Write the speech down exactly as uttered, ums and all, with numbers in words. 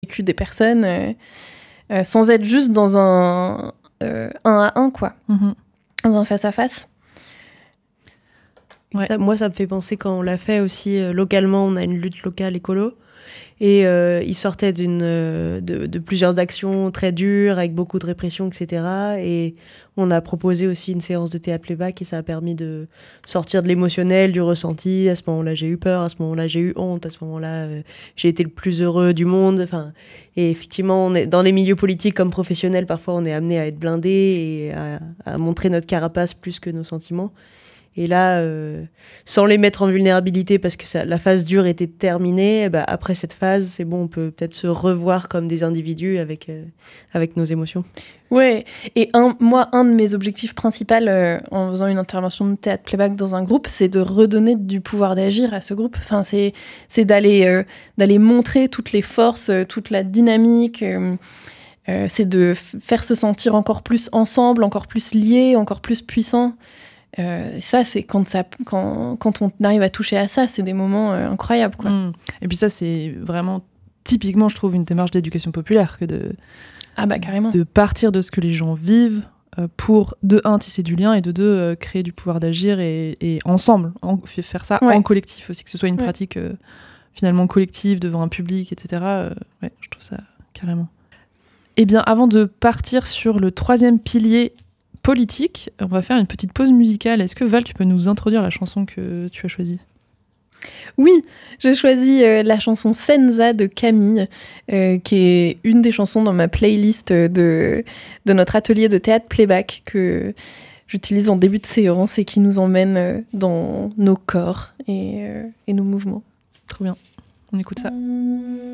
vécu des personnes euh, euh, sans être juste dans un euh, un à un, quoi, mm-hmm. dans un face-à-face. Ouais. Ça, moi, ça me fait penser quand on l'a fait aussi euh, localement, on a une lutte locale écolo. Et euh, il sortait d'une, euh, de, de plusieurs actions très dures, avec beaucoup de répression, et cetera. Et on a proposé aussi une séance de théâtre playback et ça a permis de sortir de l'émotionnel, du ressenti. À ce moment-là, j'ai eu peur, à ce moment-là, j'ai eu honte, à ce moment-là, euh, j'ai été le plus heureux du monde. Enfin, et effectivement, on est, dans les milieux politiques comme professionnels, parfois on est amené à être blindé et à, à montrer notre carapace plus que nos sentiments. Et là, euh, sans les mettre en vulnérabilité parce que ça, la phase dure était terminée, bah, après cette phase, c'est bon, on peut peut-être se revoir comme des individus avec, euh, avec nos émotions. Ouais, et un, moi, un de mes objectifs principaux euh, en faisant une intervention de théâtre playback dans un groupe, c'est de redonner du pouvoir d'agir à ce groupe. Enfin, c'est, c'est d'aller, euh, d'aller montrer toutes les forces, euh, toute la dynamique. Euh, euh, c'est de f- faire se sentir encore plus ensemble, encore plus liés, encore plus puissants. Euh, ça, c'est quand, ça, quand, quand on arrive à toucher à ça, c'est des moments euh, incroyables, quoi. Mmh. Et puis ça, c'est vraiment typiquement, je trouve, une démarche d'éducation populaire que de, ah bah, carrément. de partir de ce que les gens vivent euh, pour, de un, tisser du lien et de deux, euh, créer du pouvoir d'agir et, et ensemble, en, faire ça ouais. en collectif aussi, que ce soit une ouais. pratique euh, finalement collective devant un public, et cetera. Euh, ouais, je trouve ça carrément. Eh bien, avant de partir sur le troisième pilier politique, on va faire une petite pause musicale. Est-ce que Val, tu peux nous introduire la chanson que tu as choisie ? Oui, j'ai choisi euh, la chanson Senza de Camille, euh, qui est une des chansons dans ma playlist de, de notre atelier de théâtre playback que j'utilise en début de séance et qui nous emmène dans nos corps et, euh, et nos mouvements. Trop bien, on écoute ça.